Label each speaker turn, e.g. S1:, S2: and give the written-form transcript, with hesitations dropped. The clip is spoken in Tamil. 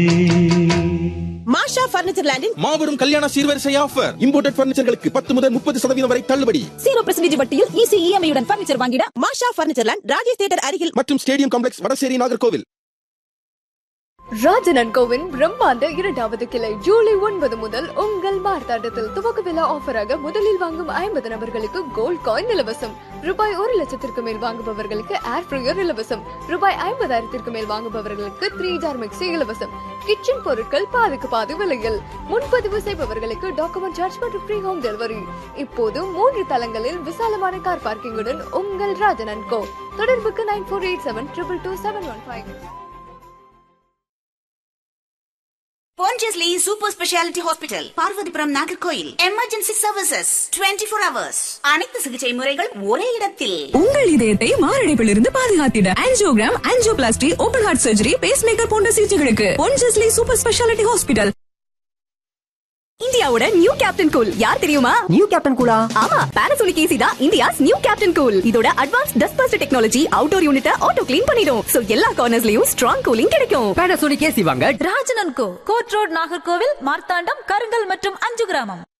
S1: மாஷா பர்னிச்சர் லேண்டின்
S2: மாபெரும் கல்யாண சீர்வரிசை ஆஃபர். இம்போர்ட்டட் பர்னிச்சர்களுக்கு 10 முதல் 30% வரை தள்ளுபடி.
S3: 0% வட்டியில் ஈஸி இஎம்ஐ உடன் பர்னிச்சர் வாங்கிட
S1: மாஷா பர்னிச்சர் லேண்ட் ராஜேஷ் தியேட்டர் அருகில்
S2: மற்றும் stadium complex Vadasery Nagercoil.
S4: Rajan and CoWIN பிரம்மாண்ட 2வது கிளை ஜூலை 9 முதல் உங்கள் மார்த்தாண்டத்தில் துவக்க விழா ஆஃபராக முதலில் வாங்கும் 50 நபர்களுக்கு கோல்ட் காயின் இலவசம். ரூபாய் 1,00,000 மேல் வாங்குபவர்களுக்கு ஏர் ஃப்ரையர் இலவசம். ரூபாய் 50,000 மேல் வாங்குபவர்களுக்கு 3 ஜார் மிக்சி இலவசம். கிச்சன் பொருட்கள் பாதிக்கு பாதி விலையில். முன்பதிவு செய்பவர்களுக்கு டாக்குமெண்ட் சார்ஜ் மற்றும் ஃப்ரீ ஹோம் டெலிவரி. இப்போது 3 தளங்களில் விசாலமான கார் பார்க்கிங்குடன் உங்கள் ராஜன் அண்ட் கோ. தொடர்புக்கு 9487222715.
S5: Pondicherry Super Speciality Hospital, Parvathipuram Nagercoil. Emergency services 24 hours. அனைத்து சிகிச்சை முறைகள் ஒரே இடத்தில்.
S3: உங்கள் இதயத்தை மாரடைப்பிலிருந்து பாதுகாத்திட angiogram, angioplasty, open heart surgery, base maker போன்ற சிகிச்சைகளுக்கு பொன்ஜஸ்லி சூப்பர் ஸ்பெஷாலிட்டி ஹாஸ்பிடல். இந்தியாவோட நியூ கேப்டன் கூல் யார் தெரியுமா?
S6: நியூ கேப்டன் கூலா?
S3: ஆமா, Panasonic AC தான் இந்தியாஸ் நியூ கேப்டன் கூல். இதோட advance dust first technology outdoor யூனிட்ட auto clean பண்ணிடும். சோ எல்லா கார்னர்ஸ்லயும் ஸ்ட்ராங் கூலிங் கிடைக்கும்.
S6: Panasonic AC வாங்க.
S7: Rajan and go, code road, Nagercoil, Marthandam, கருங்கல் மற்றும் 5 கிராமம்.